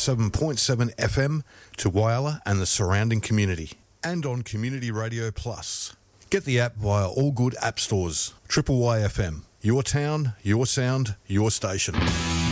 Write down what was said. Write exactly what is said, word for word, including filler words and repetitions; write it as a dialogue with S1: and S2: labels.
S1: seven point seven F M to Whyalla and the surrounding community, and on Community Radio Plus. Get the app via all good app stores. Triple Y F M, your town, your sound, your station.